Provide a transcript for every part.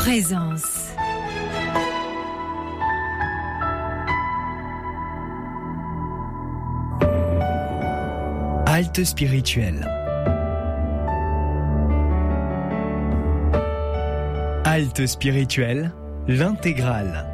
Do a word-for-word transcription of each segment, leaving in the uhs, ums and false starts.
Présence. Halte spirituelle. Halte spirituelle, l'intégrale.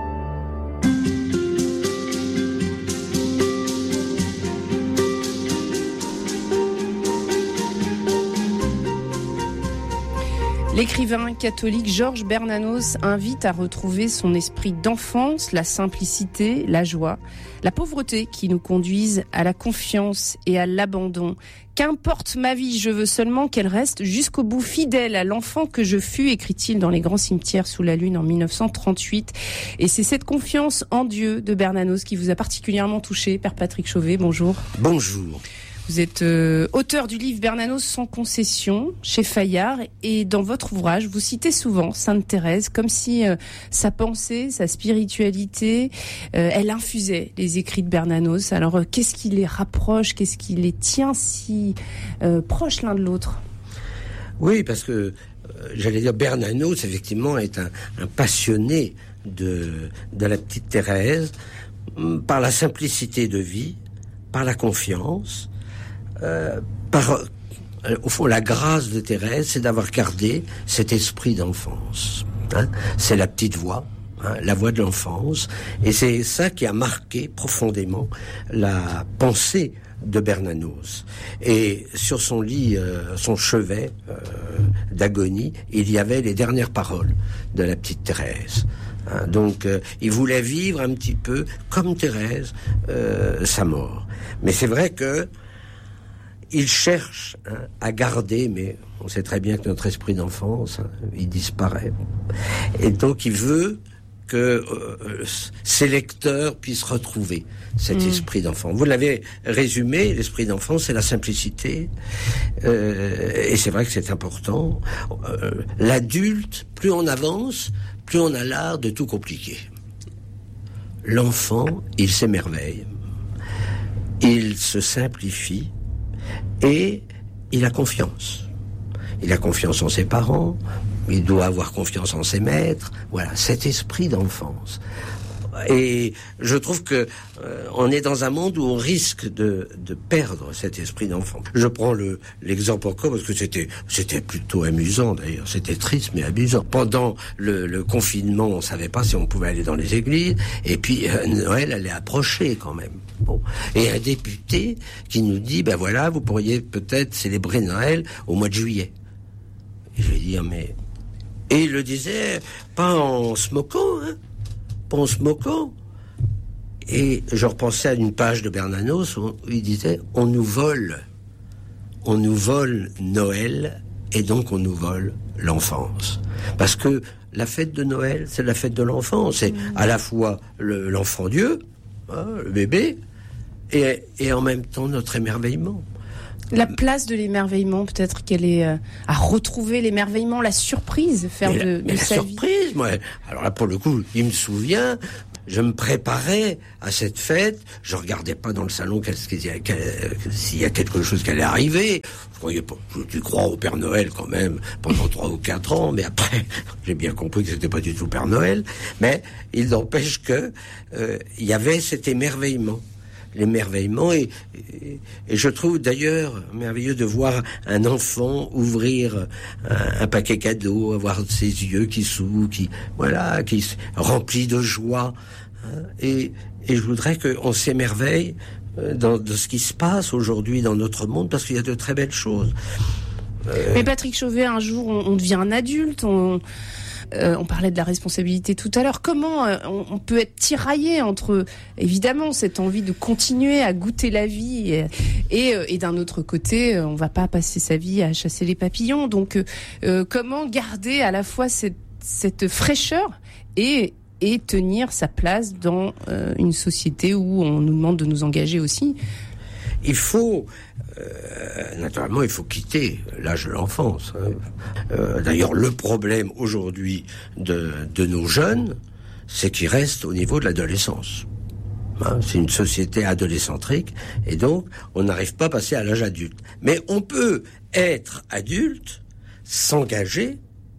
L'écrivain catholique Georges Bernanos invite à retrouver son esprit d'enfance, la simplicité, la joie, la pauvreté qui nous conduisent à la confiance et à l'abandon. Qu'importe ma vie, je veux seulement qu'elle reste jusqu'au bout fidèle à l'enfant que je fus, écrit-il dans Les Grands Cimetières sous la Lune en mille neuf cent trente-huit. Et c'est cette confiance en Dieu de Bernanos qui vous a particulièrement touché, Père Patrick Chauvet. Bonjour. Bonjour. Vous êtes euh, auteur du livre Bernanos sans concession chez Fayard, et dans votre ouvrage, vous citez souvent Sainte Thérèse comme si euh, sa pensée, sa spiritualité, euh, elle infusait les écrits de Bernanos. Alors euh, qu'est-ce qui les rapproche, qu'est-ce qui les tient si euh, proches l'un de l'autre ? Oui, parce que, euh, j'allais dire, Bernanos, effectivement, est un, un passionné de, de la petite Thérèse, par la simplicité de vie, par la confiance, Euh, par, euh, au fond, la grâce de Thérèse, c'est d'avoir gardé cet esprit d'enfance. Hein. C'est la petite voix, hein, la voix de l'enfance, et c'est ça qui a marqué profondément la pensée de Bernanos. Et sur son lit, euh, son chevet euh, d'agonie, il y avait les dernières paroles de la petite Thérèse. Hein, donc, euh, il voulait vivre un petit peu comme Thérèse euh, sa mort. Mais c'est vrai que il cherche hein, à garder, mais on sait très bien que notre esprit d'enfance, hein, il disparaît. Et donc il veut que euh, ses lecteurs puissent retrouver cet mmh. esprit d'enfant. Vous l'avez résumé, l'esprit d'enfant, c'est la simplicité. Euh, et c'est vrai que c'est important. Euh, l'adulte, plus on avance, plus on a l'art de tout compliquer. L'enfant, il s'émerveille. Il se simplifie. Et il a confiance. Il a confiance en ses parents, il doit avoir confiance en ses maîtres. Voilà, cet esprit d'enfance. Et je trouve que euh, on est dans un monde où on risque de, de perdre cet esprit d'enfant. Je prends le, l'exemple encore parce que c'était, c'était plutôt amusant d'ailleurs. C'était triste mais amusant. Pendant le, le confinement, on savait pas si on pouvait aller dans les églises. Et puis euh, Noël allait approcher quand même. Bon. Et un député qui nous dit, ben voilà, vous pourriez peut-être célébrer Noël au mois de juillet. Et je lui dis, mais... Et il le disait, pas en se moquant, hein, pas en se moquant. Et je repensais à une page de Bernanos où il disait, on nous vole, on nous vole Noël, et donc on nous vole l'enfance. Parce que la fête de Noël, c'est la fête de l'enfance. C'est à la fois le, l'enfant Dieu, hein, le bébé, Et, et en même temps notre émerveillement. La place de l'émerveillement, peut-être qu'elle est euh, à retrouver l'émerveillement, la surprise, faire mais de, la, de mais sa la vie. surprise, moi. Alors là, pour le coup, il me souvient, je me préparais à cette fête, je regardais pas dans le salon qu'est-ce qu'il y a, s'il y a quelque chose qui allait arriver. Je croyais pas, tu crois au Père Noël quand même pendant trois ou quatre ans, mais après, j'ai bien compris que c'était pas du tout Père Noël. Mais il n'empêche que euh, il y avait cet émerveillement. l'émerveillement et, et, et je trouve d'ailleurs merveilleux de voir un enfant ouvrir un, un paquet cadeau, avoir ses yeux qui s'ouvrent, qui voilà, qui remplis de joie, hein, et, et je voudrais qu'on s'émerveille dans, de ce qui se passe aujourd'hui dans notre monde parce qu'il y a de très belles choses. Euh... Mais Patrick Chauvet, un jour on, on devient un adulte, on Euh, on parlait de la responsabilité tout à l'heure. Comment euh, on, on peut être tiraillé entre, évidemment, cette envie de continuer à goûter la vie et, et, euh, et d'un autre côté, euh, on va pas passer sa vie à chasser les papillons. Donc, euh, comment garder à la fois cette, cette fraîcheur et, et tenir sa place dans euh, une société où on nous demande de nous engager aussi ? Il faut, euh, naturellement, il faut quitter l'âge de l'enfance. Hein. Euh, d'ailleurs, le problème aujourd'hui de, de nos jeunes, c'est qu'ils restent au niveau de l'adolescence. Hein, c'est une société adolescentrique, et donc, on n'arrive pas à passer à l'âge adulte. Mais on peut être adulte, s'engager,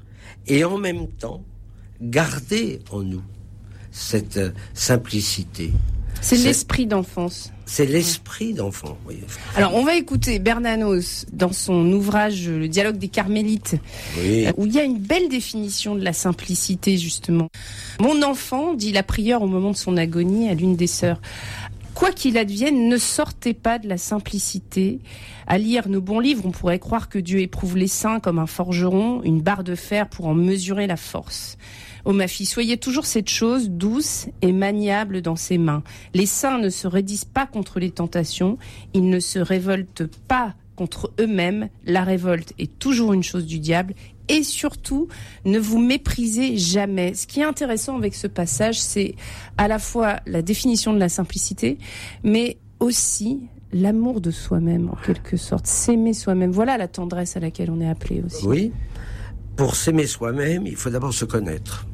et en même temps garder en nous cette euh, simplicité. C'est, c'est l'esprit d'enfance. C'est l'esprit d'enfant, oui. Alors, on va écouter Bernanos dans son ouvrage Le dialogue des Carmélites, oui. où il y a une belle définition de la simplicité, justement. Mon enfant, dit la prieure au moment de son agonie à l'une des sœurs, quoi qu'il advienne, ne sortez pas de la simplicité. À lire nos bons livres, on pourrait croire que Dieu éprouve les saints comme un forgeron, une barre de fer pour en mesurer la force. Ô ma fille, soyez toujours cette chose douce et maniable dans ses mains. Les saints ne se raidissent pas contre les tentations, ils ne se révoltent pas contre eux-mêmes. La révolte est toujours une chose du diable. Et surtout, ne vous méprisez jamais. Ce qui est intéressant avec ce passage, c'est à la fois la définition de la simplicité, mais aussi l'amour de soi-même, en quelque sorte. S'aimer soi-même. Voilà la tendresse à laquelle on est appelé aussi. Oui. Pour s'aimer soi-même, il faut d'abord se connaître.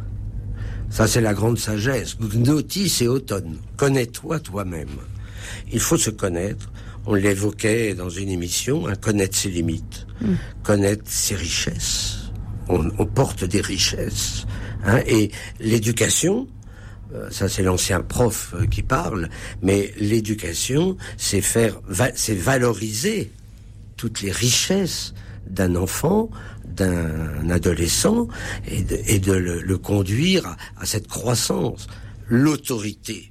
Ça, c'est la grande sagesse. Gnotis et automne. Connais-toi toi-même. Il faut se connaître. On l'évoquait dans une émission, hein, connaître ses limites, mmh. connaître ses richesses. On, on porte des richesses. Hein, et l'éducation, euh, ça c'est l'ancien prof euh, qui parle, mais l'éducation, c'est faire, va, c'est valoriser toutes les richesses d'un enfant, d'un adolescent, et de, et de le, le conduire à, à cette croissance. L'autorité,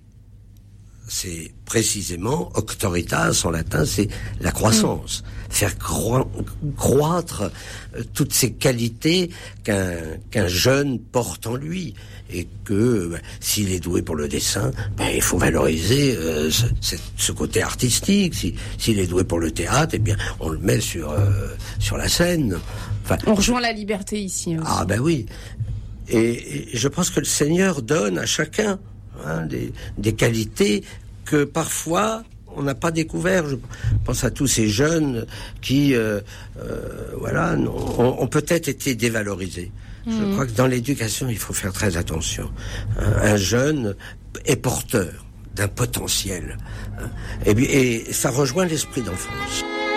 c'est précisément, auctoritas en latin, c'est la croissance. Mmh. Faire croi- croître euh, toutes ces qualités qu'un, qu'un jeune porte en lui. Et que bah, s'il est doué pour le dessin, bah, il faut valoriser euh, ce, ce côté artistique. Si, s'il est doué pour le théâtre, eh bien, on le met sur, euh, sur la scène. Enfin, on rejoint la liberté ici aussi. Ah ben oui. Et, et je pense que le Seigneur donne à chacun hein, des, des qualités que parfois on n'a pas découvert. Je pense à tous ces jeunes qui, euh, euh, voilà, ont, ont peut-être été dévalorisés. Mmh. Je crois que dans l'éducation, il faut faire très attention. Un jeune est porteur d'un potentiel. Et, et ça rejoint l'esprit d'enfance.